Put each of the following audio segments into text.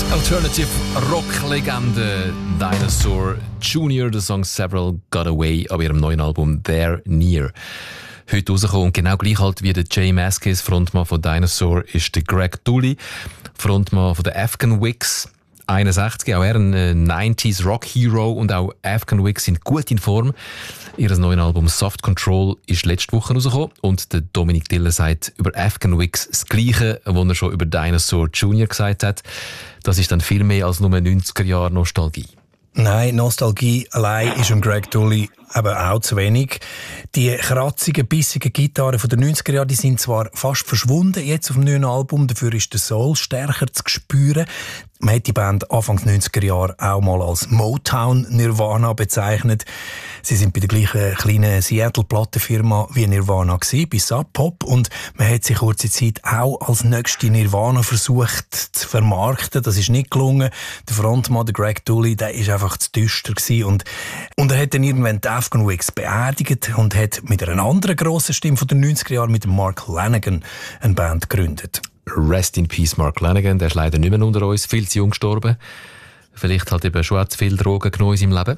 Alternative Rock-Legende Dinosaur Jr., der Song Several Got Away, auf ihrem neuen Album They're Near. Heute rausgekommen und genau gleich halt wie der Jay Mascis, Frontmann von Dinosaur, ist der Greg Dulli, Frontmann von der Afghan Wigs. 61, auch er ein 90s Rock Hero, und auch Afghan Wigs sind gut in Form. Ihr neues Album Soft Control ist letzte Woche rausgekommen und der Dominik Diller sagt über Afghan Wigs das Gleiche, was er schon über Dinosaur Jr. gesagt hat. Das ist dann viel mehr als nur 90er Jahre Nostalgie. Nein, Nostalgie allein ist dem Greg Dulli eben auch zu wenig. Die kratzigen, bissigen Gitarren von den 90er Jahren, die sind zwar fast verschwunden jetzt auf dem neuen Album, dafür ist der Soul stärker zu spüren. Man hat die Band Anfang 90er Jahre auch mal als Motown Nirvana bezeichnet. Sie sind bei der gleichen kleinen Seattle-Plattenfirma wie Nirvana gewesen, bei Sub Pop, und man hat sich kurze Zeit auch als nächste Nirvana versucht zu vermarkten. Das ist nicht gelungen. Der Frontmann, der Greg Dulli, der ist einfach zu düster gewesen, und er hat dann irgendwann die Afghan Wigs beerdigt und hat mit einer anderen grossen Stimme von den 90er Jahren, mit Mark Lanegan, eine Band gegründet. Rest in Peace, Mark Lanegan. Der ist leider nicht mehr unter uns, viel zu jung gestorben. Vielleicht hat eben schon zu viel Drogen genommen in seinem Leben.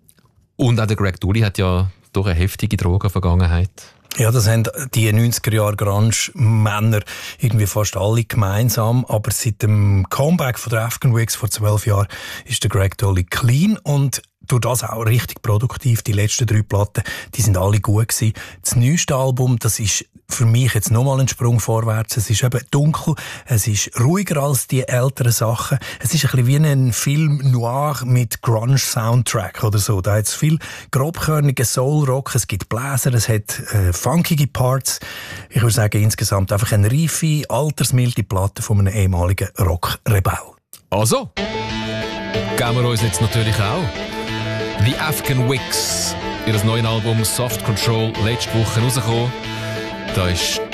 Und auch der Greg Dulli hat ja doch eine heftige Drogenvergangenheit. Ja, das haben die 90er-Jahre Grunge-Männer irgendwie fast alle gemeinsam. Aber seit dem Comeback von der Afghan Wigs vor 12 Jahren ist der Greg Dulli clean und durch das auch richtig produktiv. Die letzten 3 Platten, die sind alle gut gewesen. Das neueste Album, das ist für mich jetzt nochmal ein Sprung vorwärts. Es ist eben dunkel, es ist ruhiger als die älteren Sachen. Es ist ein bisschen wie ein Film noir mit Grunge-Soundtrack oder so. Da hat es viel grobkörnigen Soul-Rock, es gibt Bläser, es hat funkige Parts. Ich würde sagen, insgesamt einfach eine reife, altersmilde Platte von einem ehemaligen Rock-Rebell. Also, geben wir uns jetzt natürlich auch The Afghan Wigs. Ihr neues Album Soft Control letzte Woche rausgekommen. Da ist